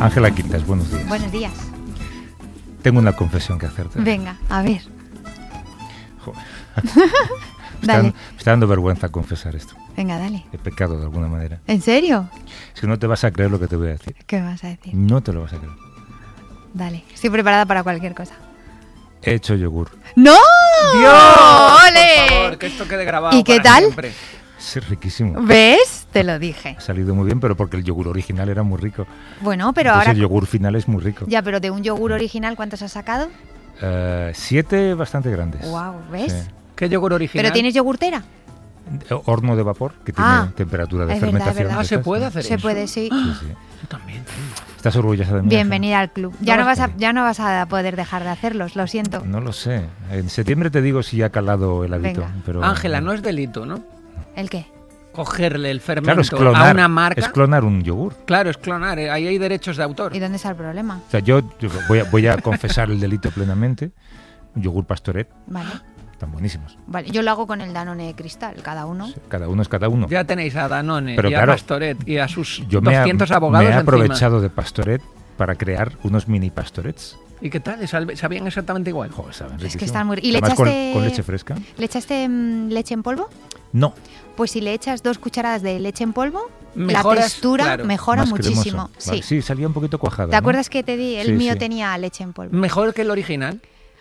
Ángela Quintas, buenos días. Buenos días. Tengo una confesión que hacerte. Venga, a ver. Joder. Dale. Me está dando vergüenza confesar esto. Venga, dale. He pecado de alguna manera. ¿En serio? Es que no te vas a creer lo que te voy a decir. ¿Qué vas a decir? No te lo vas a creer. Dale, estoy preparada para cualquier cosa. He hecho yogur. ¡No! ¡Dios! ¡Ole! Por favor, que esto quede grabado. ¿Y qué para tal? siempre. Es riquísimo. ¿Ves? Te lo dije. Ha salido muy bien, pero porque el yogur original era muy rico. Bueno, pero Entonces ahora... el yogur final es muy rico. Ya, pero de un yogur original, ¿cuántos has sacado? 7 bastante grandes. Wow, ¿ves? Sí. ¿Qué yogur original? ¿Pero tienes yogurtera? Horno de vapor, que tiene temperatura de es verdad, fermentación. es verdad. Ah, ¿se puede hacer Se eso? puede, sí. Sí, sí. Yo también, tío. ¿Estás orgullosa de mí? Bienvenida al club. Ya No, no vas a poder dejar de hacerlos, lo siento. No lo sé. En septiembre te digo si ha calado el hábito. Venga. Pero Ángela, no es delito, ¿no? ¿El qué? Cogerle el Claro, fermento es clonar. a una marca. Es clonar un yogur. Claro, es clonar. Ahí hay derechos de autor. ¿Y dónde está el problema? O sea, yo voy a confesar el delito plenamente. Un yogur Pastoret, Vale. están buenísimos. Vale, yo lo hago con el Danone Cristal, cada uno. Sí, cada uno es cada uno. Ya tenéis a Danone Pero y claro, a Pastoret y a sus Yo 200 abogados me he encima. aprovechado de Pastoret para crear unos mini Pastorets. ¿Y qué tal? ¿Sabían exactamente igual? Joder, saben Es que riquísimo. están muy... ¿Y le Además, echaste... con leche fresca? ¿Le echaste leche en polvo? No. Pues si le echas 2 cucharadas de leche en polvo, Mejoras, la textura claro, mejora Más muchísimo. cremoso. Vale, Sí. sí, salía un poquito cuajado. ¿Te acuerdas que te di? El Sí, mío sí. tenía leche en polvo. Mejor que el original.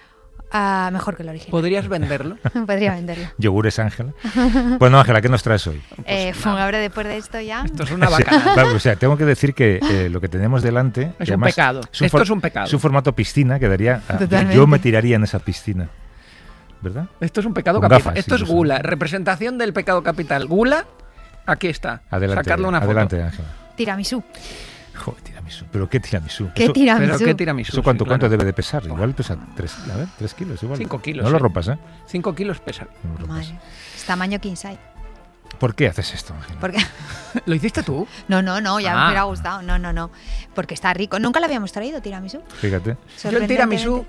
Mejor que el original. ¿Podrías venderlo? Podría venderlo. Yogures Ángela. Bueno, Ángela, ¿qué nos traes hoy? Ahora después de esto ya... Esto es una bacana. Claro, o sea, tengo que decir que lo que tenemos delante... Es que un además pecado. Esto Es un pecado. Es un formato piscina que daría... Totalmente. Yo me tiraría en esa piscina. ¿Verdad? Esto es un pecado Con capital. gafas, Esto es incluso. gula. Representación del pecado capital. Gula, aquí está. Adelante, Sacarle una foto. adelante, Ángela. Tiramisú. Joder, tiramisú. ¿Pero qué tiramisú? ¿Qué Eso- tiramisú? Pero qué tiramisú. ¿Eso cuánto, sí, claro. cuánto debe de pesar? Igual pesa 3 kilos. Igual. 5 kilos, No lo ¿eh? rompas, ¿eh? 5 kilos pesa. No lo rompas. Madre. Es tamaño king size. ¿Por qué haces esto, Ángela? Porque... ¿Lo hiciste tú? No, ya me Ah. hubiera gustado. No. Porque está rico. Nunca lo habíamos traído, tiramisú. Fíjate. Yo el tiramisú...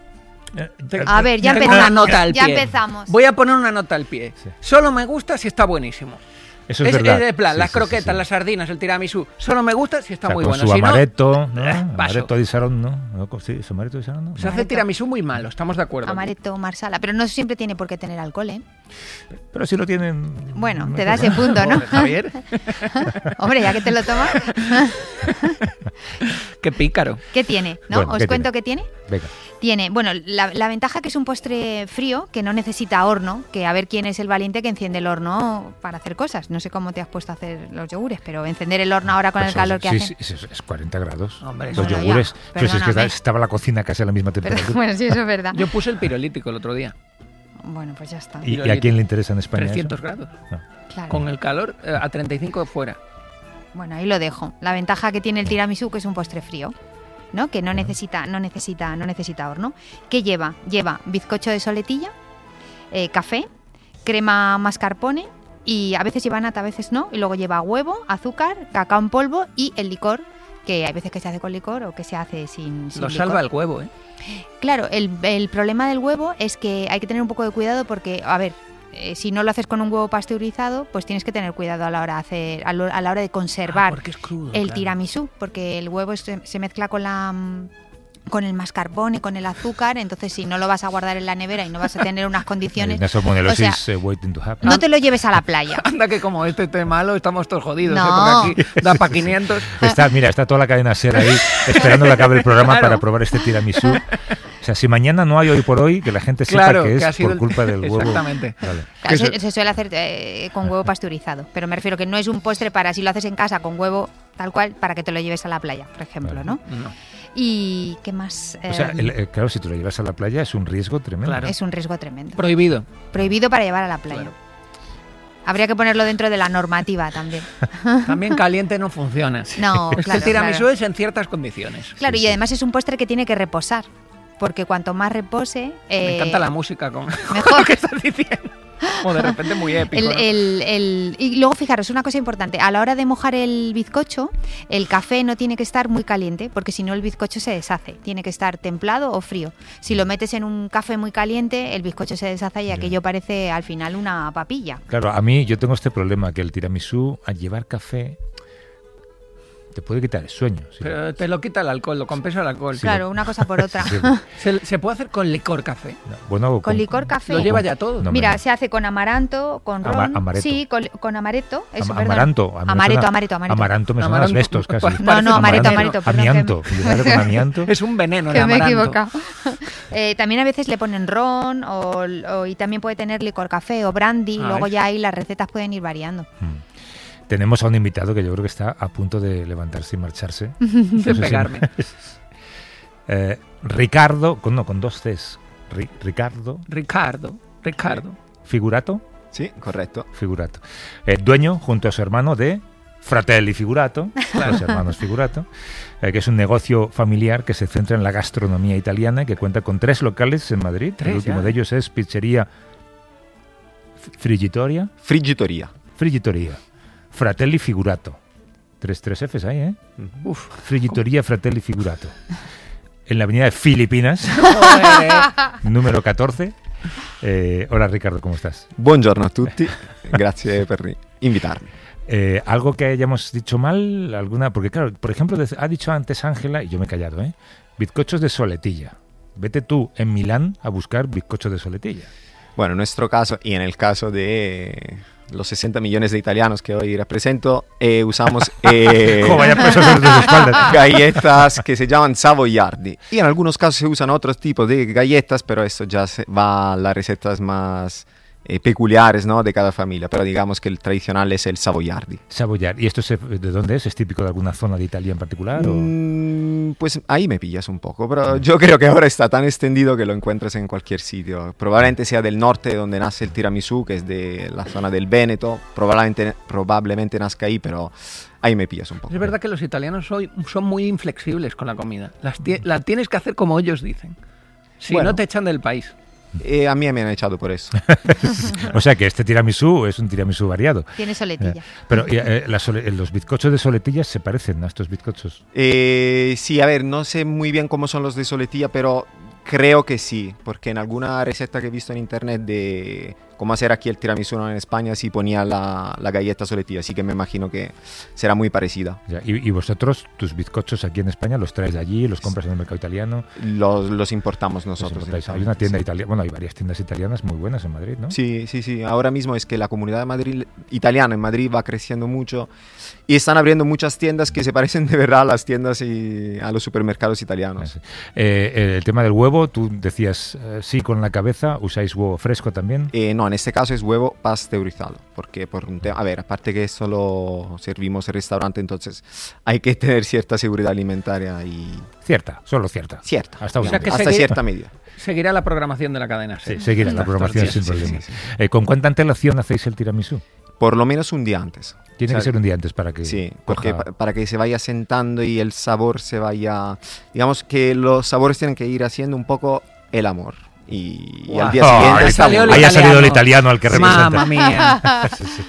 A ver, ya tengo empezamos. una nota al Ya pie. empezamos. Voy a poner una nota al pie. Sí. Solo me gusta si está buenísimo. Eso es verdad. de plan, Sí, las sí, croquetas, sí, sí. las sardinas, el tiramisú. Solo me gusta si está O sea, muy con bueno. su Si no, amaretto, ¿no? paso. Amaretto di Sarón, ¿no? Sí, su amaretto di Sarón, ¿no? se hace el tiramisú muy malo, estamos de acuerdo. Amaretto, marsala. Pero no siempre tiene por qué tener alcohol, ¿eh? Pero si lo tienen... Bueno, no te hay da ese problema. punto, ¿no? Joder, Javier, Hombre, ya que te lo tomas. qué pícaro. ¿Qué tiene? ¿No? Bueno, ¿Os ¿qué cuento qué tiene? Venga. Tiene, bueno, la ventaja que es un postre frío, que no necesita horno, que a ver quién es el valiente que enciende el horno para hacer cosas. No sé cómo te has puesto a hacer los yogures, pero encender el horno ahora con Pues el calor que sí, hace. Sí, es 40 grados. Hombre, Los bueno, yogures. ya, Pero si es que perdóname. estaba la cocina casi a la misma Pero, temperatura. bueno, sí, eso es verdad. Yo puse el pirolítico el otro día, Bueno, pues ya está. ¿Y a quién le interesa en España 300 eso? grados. No. Claro. Con el calor a 35 fuera. Bueno, ahí lo dejo. La ventaja que tiene el tiramisú, que es un postre frío, ¿no? Que no necesita horno. ¿Qué lleva? Lleva bizcocho de soletilla, café, crema mascarpone y a veces lleva nata, a veces no. Y luego lleva huevo, azúcar, cacao en polvo y el licor, que hay veces que se hace con licor o que se hace sin Lo licor. salva el huevo, ¿eh? Claro, el problema del huevo es que hay que tener un poco de cuidado porque, a ver, si no lo haces con un huevo pasteurizado, pues tienes que tener cuidado a la hora de hacer, a la hora de conservar Porque es crudo. el claro. tiramisú, porque el huevo se mezcla con el mascarpone, con el azúcar, entonces si no lo vas a guardar en la nevera y no vas a tener unas condiciones, Una salmonelosis o sea, waiting to happen. no te lo lleves a la playa. Anda que como este esté malo, estamos todos jodidos, No. ¿eh? Porque aquí da para 500. Está toda la cadena SER ahí esperando que acabe el programa Claro. para probar este tiramisú. O sea, si mañana no hay hoy por hoy, que la gente sepa Claro, que que ha es sido por el- culpa del huevo. Exactamente. Vale. Claro, Que se suele hacer con huevo pasteurizado, pero me refiero que no es un postre para si lo haces en casa con huevo tal cual, para que te lo lleves a la playa, por ejemplo, Vale. ¿no? No. Y ¿qué más? O sea, claro, si tú lo llevas a la playa es un riesgo tremendo. Claro. Es un riesgo tremendo. Prohibido. Prohibido para llevar a la playa. Claro. Habría que ponerlo dentro de la normativa también. También caliente no funciona. No, Es que claro, el tiramisú claro. es en ciertas condiciones. Claro, Sí, y sí. además es un postre que tiene que reposar, porque cuanto más repose... Me encanta la música con mejor. lo que estás diciendo. Como de repente muy épico. ¿no? Y luego fijaros, una cosa importante, a la hora de mojar el bizcocho, el café no tiene que estar muy caliente, porque si no el bizcocho se deshace, tiene que estar templado o frío. Si lo metes en un café muy caliente, el bizcocho se deshace y aquello parece al final una papilla. Claro, a mí yo tengo este problema, que el tiramisú, al llevar café, te puede quitar el sueño. Sí. Pero te lo quita el alcohol, lo compensa el alcohol. Claro, una cosa por otra. Sí. Se puede hacer con licor café. No, bueno, Con licor café. Lo lleva ya todo. No, Mira, se hace con amaranto, con ron. Amaretto. Sí, con amaretto. Eso, perdón. Amaranto. A mí me Amaretto, suena- amaretto. Amaranto me suena a Amaranto. asbestos casi. Parece No, amaretto, amaranto. perdón, Amianto. Cuidado con amianto. Es un veneno Que el me he amaranto. equivocado. También a veces le ponen ron y también puede tener licor café o brandy. Ah, Luego ¿ves? ya ahí las recetas pueden ir variando. Tenemos a un invitado que yo creo que está a punto de levantarse y marcharse. No sé De si- pegarme. Ricardo, con 2 Cs. Ricardo Ricardo. Figurato. Sì, corretto. Figurato. Dueño, junto a su hermano, de Fratelli Figurato, los hermanos Figurato, que es un negocio familiar que se centra en la gastronomía italiana y que cuenta con 3 locales en Madrid. El 3 último ya. de ellos es Pizzería Friggitoria. Friggitoria. Fratelli Figurato. 3 Fs ahí, ¿eh? Uf. Friggitoria Fratelli Figurato. En la avenida de Filipinas, Joder. número 14. Hola Ricardo, ¿cómo estás? Buongiorno a tutti, grazie per invitarmi. ¿Algo que hayamos dicho mal? ¿Alguna? Porque claro, por ejemplo, ha dicho antes Ángela, y yo me he callado, bizcochos de soletilla. Vete tú en Milán a buscar bizcochos de soletilla. Bueno, en nuestro caso y en el caso de los 60 millones de italianos que hoy represento, usamos ¡Oh, vaya peso sobre tus espaldas! galletas que se llaman savoiardi. Y en algunos casos se usan otros tipos de galletas, pero esto ya va a las recetas más peculiares, ¿no?, de cada familia. Pero digamos que el tradicional es el savoiardi. Savoyard. ¿Y esto de dónde es? ¿Es típico de alguna zona de Italia en particular? ¿O? Pues ahí me pillas un poco, pero yo creo que ahora está tan extendido que lo encuentras en cualquier sitio. Probablemente sea del norte donde nace el tiramisú, que es de la zona del Véneto. Probablemente nazca ahí, pero ahí me pillas un poco. Es verdad que los italianos son muy inflexibles con la comida. La tienes que hacer como ellos dicen. Si Bueno. no te echan del país. A mí me han echado por eso. O sea que este tiramisú es un tiramisú variado. Tiene soletilla. Pero los bizcochos de soletilla se parecen a estos bizcochos. Sí, a ver, no sé muy bien cómo son los de soletilla, pero creo que sí, porque en alguna receta que he visto en internet de cómo hacer aquí el tiramisú en España sí ponía la galleta soletilla, así que me imagino que será muy parecida. Ya, y vosotros, tus bizcochos aquí en España, los traes de allí, los compras en el mercado italiano. Los importamos Los nosotros. importáis. Hay una tienda italiana, bueno, hay varias tiendas italianas muy buenas en Madrid, ¿no? Sí. Ahora mismo es que la comunidad de Madrid, italiana en Madrid va creciendo mucho y están abriendo muchas tiendas que se parecen de verdad a las tiendas y a los supermercados italianos. Sí. El tema del huevo, tú decías sí con la cabeza, ¿usáis huevo fresco también? No, en este caso es huevo pasteurizado, porque por un tema, a ver, aparte que esto lo servimos en restaurante, entonces hay que tener cierta seguridad alimentaria y Solo cierta. cierta, Hasta un O sea que hasta cierta medida. Seguirá la programación de la cadena. Sí, seguirá la programación sin sí, problema. sí. ¿Con cuánta antelación hacéis el tiramisú? Por lo menos un día antes. Tiene O sea, que ser un día antes para que Sí, porque coja- para que se vaya sentando y el sabor se vaya... Digamos que los sabores tienen que ir haciendo un poco el amor. Y Guau. al día Oh, siguiente... ahí está salió el bueno. Ahí ha salido el italiano. italiano al que representa. Mamma mía. Sí, sí.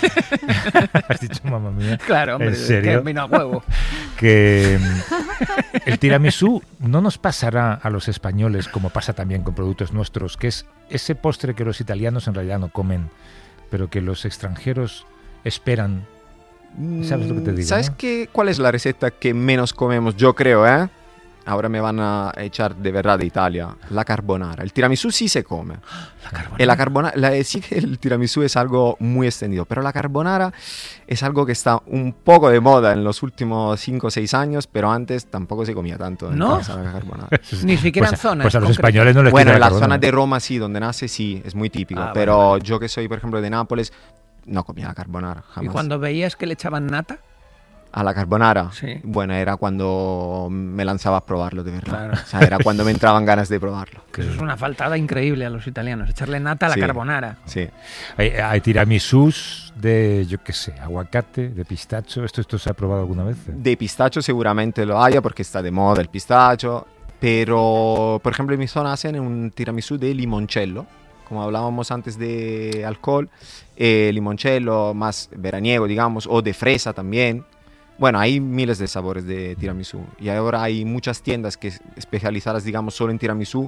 Has dicho mamma mía. Claro, hombre. ¿En serio? Que vino a huevo. Que el tiramisú no nos pasará a los españoles como pasa también con productos nuestros, que es ese postre que los italianos en realidad no comen, pero que los extranjeros esperan. ¿Sabes lo que te digo, ¿Sabes no? cuál es la receta que menos comemos? Yo creo, ¿eh? Ahora me van a echar de verdad de Italia. La carbonara. El tiramisú sí se come. La carbonara, sí que el tiramisú es algo muy extendido, pero la carbonara es algo que está un poco de moda en los últimos 5 o 6 años, pero antes tampoco se comía tanto en ¿No? casa la carbonara. Ni siquiera en Pues, zonas. pues a los concretas. españoles no les Bueno, quita en la carbonara. zona de Roma sí, donde nace sí, es muy típico, Ah, pero vale. yo que soy, por ejemplo, de Nápoles, no comía la carbonara, Y jamás. cuando veías que le echaban nata, A la carbonara, Sí. bueno, era cuando me lanzaba a probarlo, de verdad. Claro. O sea, era cuando me entraban ganas de probarlo. que eso es una faltada increíble a los italianos, echarle nata a la Sí. carbonara. Sí. Hay tiramisús de, yo qué sé, aguacate, de pistacho. ¿Esto se ha probado alguna vez? De pistacho seguramente lo haya porque está de moda el pistacho, pero por ejemplo en mi zona hacen un tiramisú de limoncello, como hablábamos antes de alcohol, limoncello más veraniego, digamos, o de fresa también. Bueno, hay miles de sabores de tiramisú y ahora hay muchas tiendas que especializadas, digamos, solo en tiramisú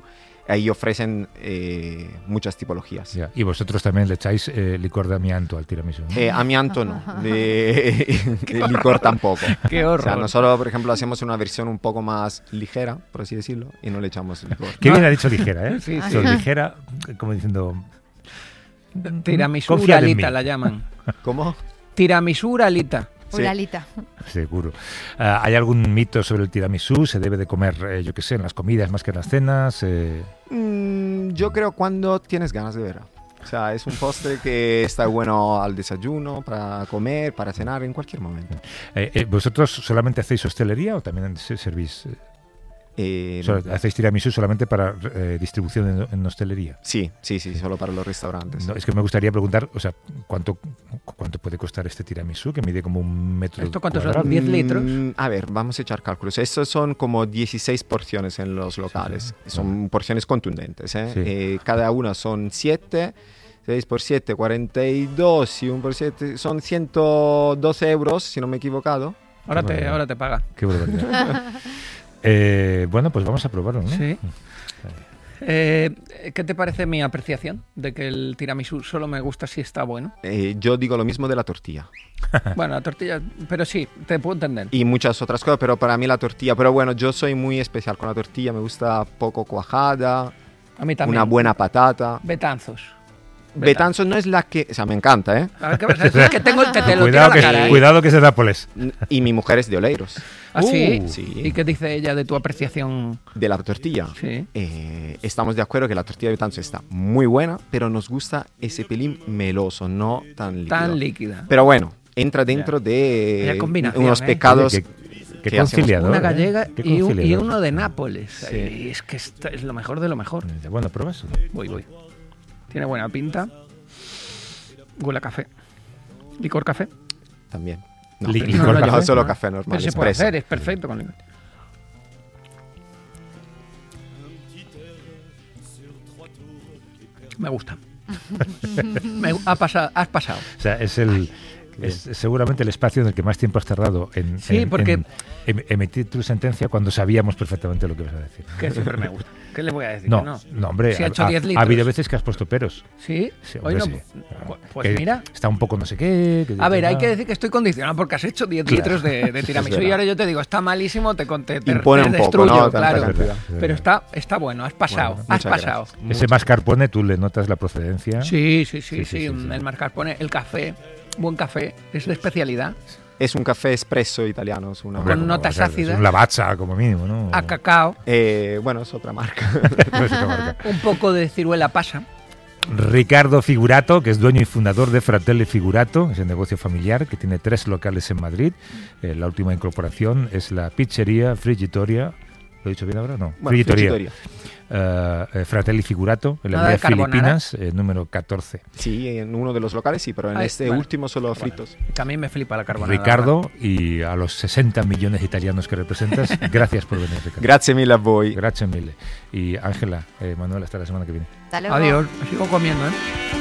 Ahí ofrecen muchas tipologías. Ya. Y vosotros también le echáis licor de amianto al tiramisú, ¿no? Amianto no, de licor tampoco. Qué horror. O sea, nosotros, por ejemplo, hacemos una versión un poco más ligera, por así decirlo, y no le echamos licor. Qué bien ha dicho ligera, ¿eh? Sí, So, ligera, como diciendo... Tiramisú confía en uralita mí. la llaman. ¿Cómo? Tiramisú uralita. Sí. Uralita. Seguro. ¿Hay algún mito sobre el tiramisú? ¿Se debe de comer, yo qué sé, en las comidas más que en las cenas? Yo creo cuando tienes ganas de ver. O sea, es un postre que está bueno al desayuno, para comer, para cenar, en cualquier momento. ¿Vosotros solamente hacéis hostelería o también servís? ¿Hacéis tiramisú solamente para distribución en hostelería? Sí, solo para los restaurantes. No, es que me gustaría preguntar, o sea, ¿cuánto puede costar este tiramisú que mide como 1 metro ¿Esto cuántos cuadrado? son? 10 litros. A ver, vamos a echar cálculos. Estos son como 16 porciones en los locales. Sí. Son porciones contundentes. Sí. Cada una son 7. 6 por 7, 42 y 1 por 7 son 112 euros, si no me he equivocado. Ahora te paga. Qué barbaridad. Bueno, pues vamos a probarlo, ¿no? Sí. ¿Qué te parece mi apreciación de que el tiramisú solo me gusta si está bueno? Yo digo lo mismo de la tortilla. Bueno, la tortilla, pero sí, te puedo entender. Y muchas otras cosas, pero para mí la tortilla. Pero bueno, yo soy muy especial con la tortilla. Me gusta poco cuajada, A mí también. una buena patata. Betanzos. Betanzos no es la que... O sea, me encanta, ¿eh? A ver, ¿qué pasa? Es que tengo el que te lo tiro a la cara, ¿eh? Cuidado que es de Nápoles. Y mi mujer es de Oleiros. ¿Ah, sí? Sí. ¿Y qué dice ella de tu apreciación? De la tortilla. Sí. Estamos de acuerdo que la tortilla de Betanzos está muy buena, pero nos gusta ese pelín meloso, no tan líquido. Tan líquida. Pero bueno, entra dentro de Vaya combinación, unos ¿eh? pecados. Oye, qué que hacemos. conciliador. Una gallega Qué y conciliador. uno de Nápoles. Sí. Y es que es lo mejor de lo mejor. Bueno, pruebas. Voy. Tiene buena pinta. Huele a café. ¿Licor café? También. No, Licor no, café. solo café normal. Pero se puede expreso. hacer, es perfecto con licor. Me gusta. Has pasado. O sea, es seguramente el espacio en el que más tiempo has tardado en emitir tu sentencia cuando sabíamos perfectamente lo que ibas a decir. Que siempre me gusta. ¿Qué le voy a decir? No, Que no. no, hombre, Si ha hecho 10 ha litros. habido veces que has puesto peros. ¿Sí? Sí, Hoy hombre, no. sí. Pues Que mira. está un poco no sé qué. A ver, hay que decir que estoy condicionado porque has hecho 10 litros de tiramisú y ahora yo te digo, está malísimo, te Impone un poco, destruyo, ¿no? Tanta claro. cantidad. Pero está bueno, has pasado, Bueno, has muchas pasado. gracias. Ese mascarpone, tú le notas la procedencia. Sí, sí. el mascarpone, el café, buen café, es de especialidad. Es un café espresso italiano. Es una Con Como, notas o sea, ácidas. Es un lavazza, como mínimo, ¿no? A cacao, bueno, es otra marca. No es otra marca. un poco de ciruela pasa. Ricardo Figurato, que es dueño y fundador de Fratelli Figurato, es el negocio familiar que tiene 3 locales en Madrid. La última incorporación es la pizzería Frigitoria. ¿Lo he dicho bien ahora? No. Bueno, Frigitoria. Fratelli Figurato, en la Nada de avenida carbonara. Filipinas, número 14. Sí, en uno de los locales sí, pero en Ay, este bueno. último solo fritos. También me flipa la carbonara. Ricardo, y a los 60 millones de italianos que representas, gracias por venir, Ricardo. Grazie mille a voi. Gracias mille. Y Ángela, Manuel, hasta la semana que viene. Hasta luego. Adiós, sigo comiendo, ¿eh?